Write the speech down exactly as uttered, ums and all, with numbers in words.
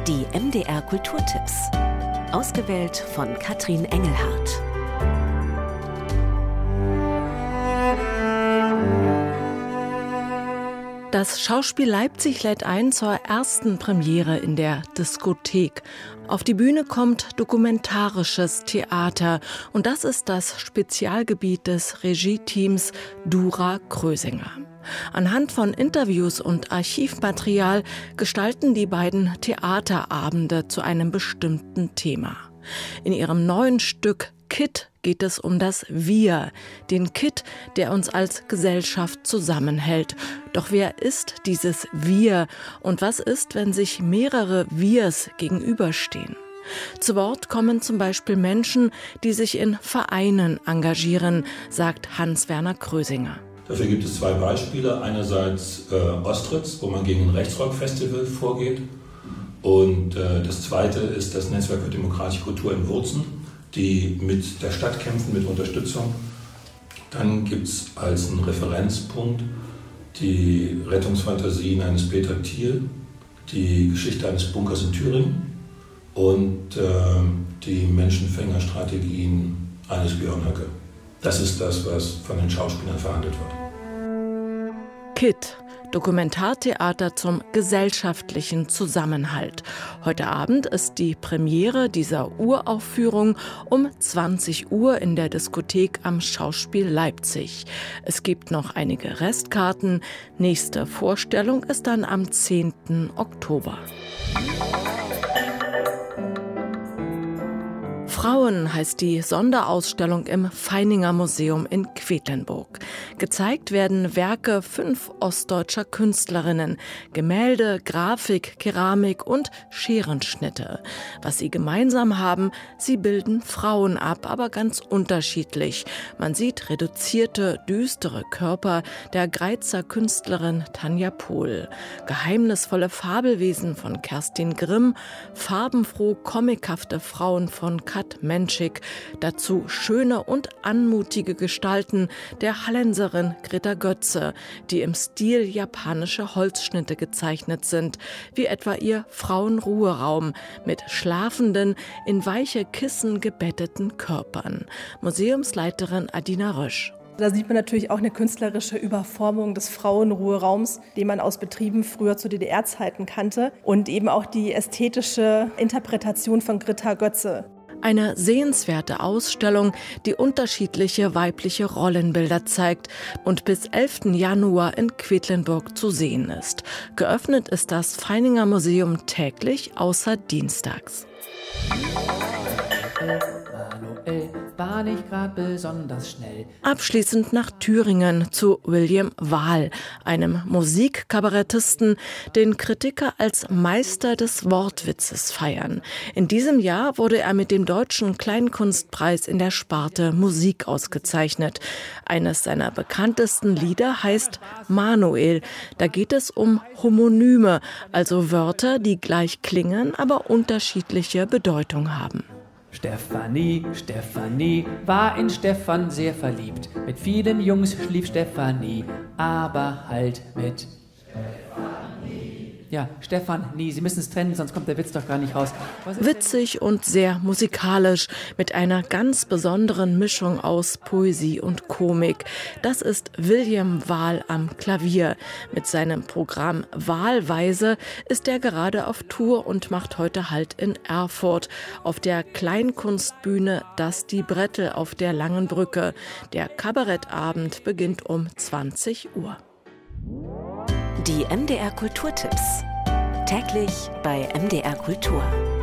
Die M D R Kulturtipps. Ausgewählt von Katrin Engelhardt. Das Schauspiel Leipzig lädt ein zur ersten Premiere in der Diskothek. Auf die Bühne kommt dokumentarisches Theater und das ist das Spezialgebiet des Regie-Teams Dura Krösinger. Anhand von Interviews und Archivmaterial gestalten die beiden Theaterabende zu einem bestimmten Thema. In ihrem neuen Stück Kit geht es um das Wir, den Kit, der uns als Gesellschaft zusammenhält. Doch wer ist dieses Wir und was ist, wenn sich mehrere Wirs gegenüberstehen? Zu Wort kommen zum Beispiel Menschen, die sich in Vereinen engagieren, sagt Hans-Werner Krösinger. Dafür gibt es zwei Beispiele. Einerseits äh, Ostritz, wo man gegen ein Rechtsrock-Festival vorgeht. Und äh, das zweite ist das Netzwerk für demokratische Kultur in Wurzen, die mit der Stadt kämpfen, mit Unterstützung. Dann gibt es als einen Referenzpunkt die Rettungsfantasien eines Peter Thiel, die Geschichte eines Bunkers in Thüringen und äh, die Menschenfängerstrategien eines Björn Höcke. Das ist das, was von den Schauspielern verhandelt wird. Kit, Dokumentartheater zum gesellschaftlichen Zusammenhalt. Heute Abend ist die Premiere dieser Uraufführung um zwanzig Uhr in der Diskothek am Schauspiel Leipzig. Es gibt noch einige Restkarten. Nächste Vorstellung ist dann am zehnten Oktober. Frauen heißt die Sonderausstellung im Feininger Museum in Quedlinburg. Gezeigt werden Werke fünf ostdeutscher Künstlerinnen, Gemälde, Grafik, Keramik und Scherenschnitte. Was sie gemeinsam haben, sie bilden Frauen ab, aber ganz unterschiedlich. Man sieht reduzierte, düstere Körper der Greizer Künstlerin Tanja Pohl, geheimnisvolle Fabelwesen von Kerstin Grimm, farbenfroh comichafte Frauen von Kat Menschik, dazu schöne und anmutige Gestalten der Hallenserin Greta Götze, die im Stil japanischer Holzschnitte gezeichnet sind, wie etwa ihr Frauenruheraum mit schlafenden, in weiche Kissen gebetteten Körpern. Museumsleiterin Adina Rösch. Da sieht man natürlich auch eine künstlerische Überformung des Frauenruheraums, den man aus Betrieben früher zu D D R-Zeiten kannte, und eben auch die ästhetische Interpretation von Greta Götze. Eine sehenswerte Ausstellung, die unterschiedliche weibliche Rollenbilder zeigt und bis elften Januar in Quedlinburg zu sehen ist. Geöffnet ist das Feininger Museum täglich, außer dienstags. Manuel war nicht gerade besonders schnell. Abschließend nach Thüringen zu William Wahl, einem Musikkabarettisten, den Kritiker als Meister des Wortwitzes feiern. In diesem Jahr wurde er mit dem Deutschen Kleinkunstpreis in der Sparte Musik ausgezeichnet. Eines seiner bekanntesten Lieder heißt Manuel. Da geht es um Homonyme, also Wörter, die gleich klingen, aber unterschiedliche Bedeutung haben. Stefanie, Stefanie war in Stefan sehr verliebt. Mit vielen Jungs schlief Stefanie, aber halt mit Stefanie. Ja, Stefan, nie. Sie müssen es trennen, sonst kommt der Witz doch gar nicht raus. Witzig und sehr musikalisch, mit einer ganz besonderen Mischung aus Poesie und Komik. Das ist William Wahl am Klavier. Mit seinem Programm Wahlweise ist er gerade auf Tour und macht heute Halt in Erfurt auf der Kleinkunstbühne Das Die Brettel auf der Langen Brücke. Der Kabarettabend beginnt um zwanzig Uhr. Die M D R Kulturtipps. Täglich bei M D R Kultur.